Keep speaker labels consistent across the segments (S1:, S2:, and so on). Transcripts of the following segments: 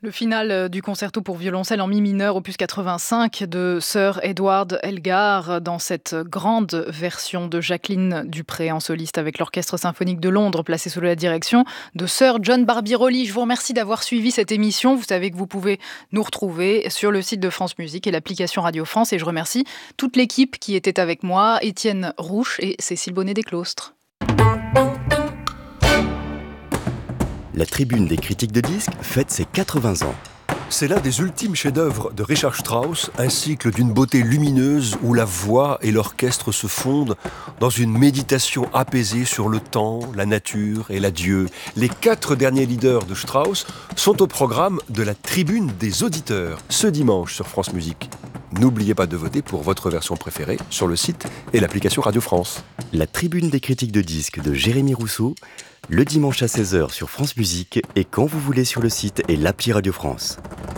S1: Le final du concerto pour violoncelle en mi mineur, opus 85 de Sir Edward Elgar, dans cette grande version de Jacqueline Dupré en soliste avec l'Orchestre symphonique de Londres, placé sous la direction de Sir John Barbirolli. Je vous remercie d'avoir suivi cette émission. Vous savez que vous pouvez nous retrouver sur le site de France Musique et l'application Radio France. Et je remercie toute l'équipe qui était avec moi, Étienne Rouche et Cécile Bonnet-Desclostres.
S2: La Tribune des critiques de disques fête ses 80 ans.
S3: C'est l'un des ultimes chefs-d'œuvre de Richard Strauss, un cycle d'une beauté lumineuse où la voix et l'orchestre se fondent dans une méditation apaisée sur le temps, la nature et l'adieu. Les 4 derniers leaders de Strauss sont au programme de la Tribune des auditeurs, ce dimanche sur France Musique. N'oubliez pas de voter pour votre version préférée sur le site et l'application Radio France.
S2: La Tribune des critiques de disques de Jérémy Rousseau, le dimanche à 16h sur France Musique et quand vous voulez sur le site et l'appli Radio France.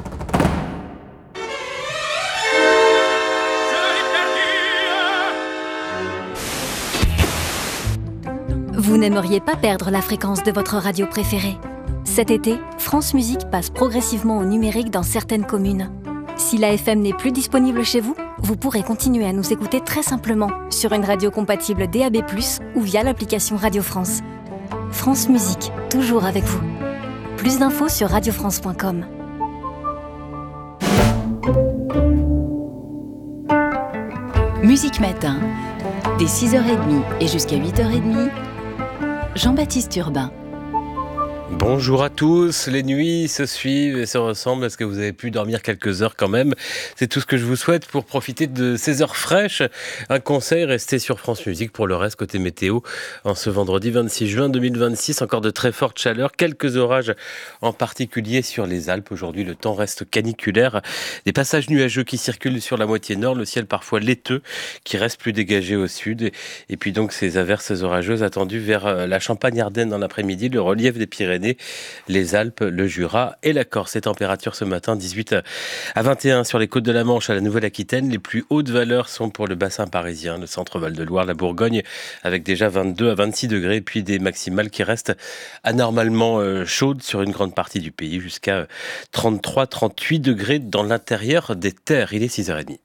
S4: Vous n'aimeriez pas perdre la fréquence de votre radio préférée ? Cet été, France Musique passe progressivement au numérique dans certaines communes. Si la FM n'est plus disponible chez vous, vous pourrez continuer à nous écouter très simplement sur une radio compatible DAB+, ou via l'application Radio France. France Musique, toujours avec vous. Plus d'infos sur radiofrance.com.
S5: Musique Matin, dès 6h30 et jusqu'à 8h30, Jean-Baptiste Urbain.
S6: Bonjour à tous, les nuits se suivent et se ressemblent. Est-ce que vous avez pu dormir quelques heures quand même ? C'est tout ce que je vous souhaite pour profiter de ces heures fraîches. Un conseil, restez sur France Musique. Pour le reste, côté météo, en ce vendredi 26 juin 2026, encore de très fortes chaleurs, quelques orages en particulier sur les Alpes. Aujourd'hui, le temps reste caniculaire. Des passages nuageux qui circulent sur la moitié nord, le ciel parfois laiteux qui reste plus dégagé au sud. Et puis donc ces averses orageuses attendues vers la Champagne-Ardenne dans l'après-midi, le relief des Pyrénées, les Alpes, le Jura et la Corse. Les températures ce matin, 18 à 21 sur les côtes de la Manche à la Nouvelle-Aquitaine. Les plus hautes valeurs sont pour le bassin parisien, le centre Val-de-Loire, la Bourgogne, avec déjà 22 à 26 degrés, puis des maximales qui restent anormalement chaudes sur une grande partie du pays, jusqu'à 33-38 degrés dans l'intérieur des terres. Il est 6h30.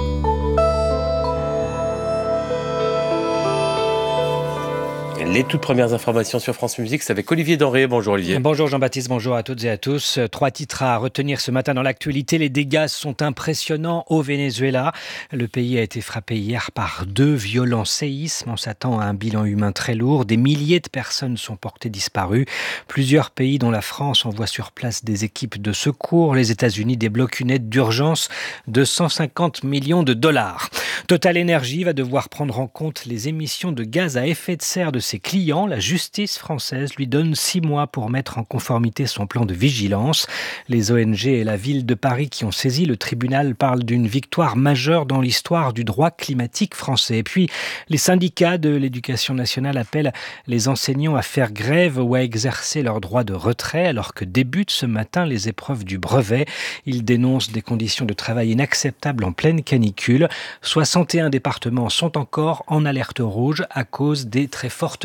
S6: Les toutes premières informations sur France Musique, c'est avec Olivier Denré. Bonjour Olivier.
S7: Bonjour Jean-Baptiste, bonjour à toutes et à tous. 3 titres à retenir ce matin dans l'actualité. Les dégâts sont impressionnants au Venezuela. Le pays a été frappé hier par 2 violents séismes. On s'attend à un bilan humain très lourd. Des milliers de personnes sont portées disparues. Plusieurs pays, dont la France, envoient sur place des équipes de secours. Les États-Unis débloquent une aide d'urgence de 150 millions de dollars. Total Energy va devoir prendre en compte les émissions de gaz à effet de serre de ses clients. La justice française lui donne 6 mois pour mettre en conformité son plan de vigilance. Les ONG et la ville de Paris qui ont saisi le tribunal parlent d'une victoire majeure dans l'histoire du droit climatique français. Et puis, les syndicats de l'éducation nationale appellent les enseignants à faire grève ou à exercer leur droit de retrait alors que débutent ce matin les épreuves du brevet. Ils dénoncent des conditions de travail inacceptables en pleine canicule. 61 départements sont encore en alerte rouge à cause des très fortes